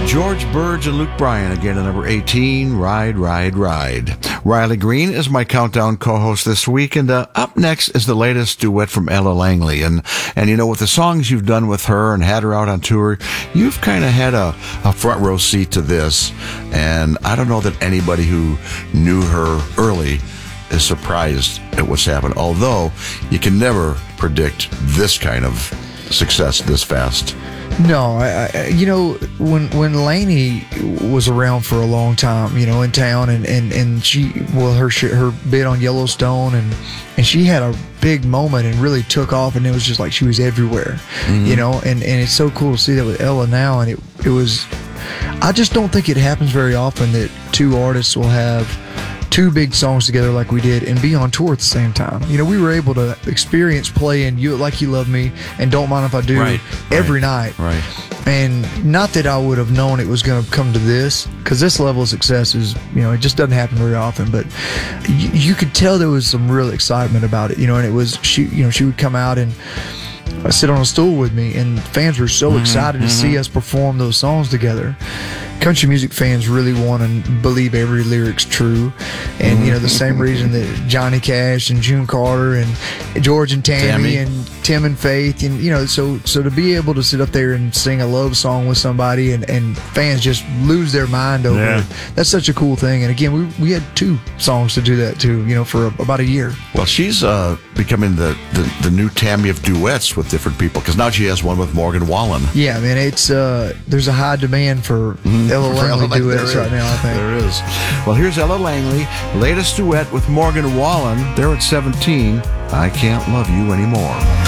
George Burge and Luke Bryan again at number 18, Ride, Ride, Ride. Riley Green is my countdown co-host this week, and up next is the latest duet from Ella Langley. And you know, with the songs you've done with her and had her out on tour, you've kind of had a front row seat to this. And I don't know that anybody who knew her early is surprised at what's happened, although you can never predict this kind of success this fast. No, you know, when Lainey was around for a long time, you know, in town, and she, well, her bid on Yellowstone, and she had a big moment and really took off, and it was just like she was everywhere, you know, and it's so cool to see that with Ella now, and it was, I just don't think it happens very often that two artists will have two big songs together like we did and be on tour at the same time. You know, we were able to experience playing You Like You Love Me and Don't Mind If I Do every night. Right. And not that I would have known it was going to come to this, because this level of success is, you know, it just doesn't happen very often, but you could tell there was some real excitement about it, you know, and it was, she would come out and sit on a stool with me, and fans were so excited to see us perform those songs together. Country music fans really want to believe every lyric's true, and you know, the same reason that Johnny Cash and June Carter and George and Tammy and Tim and Faith, and you know, so to be able to sit up there and sing a love song with somebody and fans just lose their mind over it, that's such a cool thing. And again, we had two songs to do that too, you know, for about a year. Well, she's becoming the new Tammy of duets with different people, because now she has one with Morgan Wallen. Yeah, man, it's there's a high demand for Ella Langley duets right now, I think. There is. Well, here's Ella Langley, latest duet with Morgan Wallen. They're at 17, I Can't Love You Anymore.